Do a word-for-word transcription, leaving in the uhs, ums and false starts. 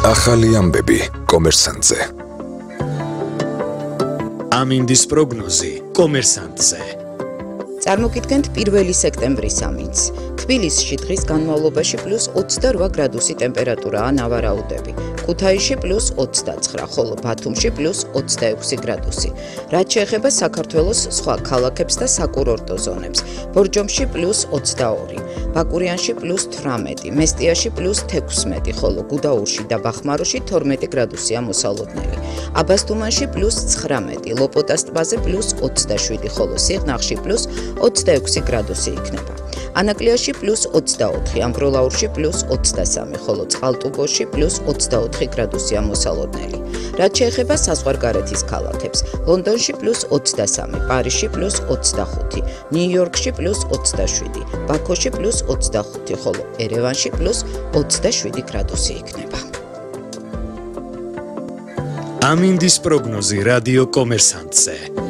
ახალი ამბები კომერსანტზე. ამინდის პროგნოზი კომერსანტზე. წარმოგიდგენთ პირველი სექტემბრის ამინდს. თბილისში დღის განმავლობაში პლუს ოცდარვა გრადუსი ტემპერატურაა ნავარაუდები. ქუთაისში პლუს ოცდაცხრა, ხოლო ბათუმში პლუს ოცდაექვსი გრადუსი. რაც შეეხება საქართველოს სხვა ქალაქებს და საკურორტო ზონებს, ბორჯომში პლუს ოცდაორი, ბაკურიანში პლუს თვრამეტი, მესტიაში პლუს თექვსმეტი, ხოლო გუდაურში და ბახმაროში თორმეტი გრადუსია მოსალოდნელი. აბასთუმანში პლუს ცხრამეტი, ლოპოტას ტბაზე პლუს ოცდაშვიდი, ხოლო სიღნაღში პლუს ოცდაექვსი გრადუსი იქნება. ანაკლიაში პლუს ოცდაოთხი, ამბროლაურში პლუს ოცდასამი, ხოლო წყალტუბოში პლუს ოცდაოთხი გრადუსია მოსალოდნელი. რაც შეეხება საზღვარგარეთის ქალაქებს, ლონდონში პლუს ოცდასამი, პარიზში პლუს ოცდახუთი, ნიუ-იორკში პლუს ოცდაშვიდი, ბაქოში პლუს ოცდახუთი, ხოლო ერევანში პლუს ოცდაშვიდი გრადუსი იქნება. ამინდის პროგნოზი რადიო კომერსანტზე.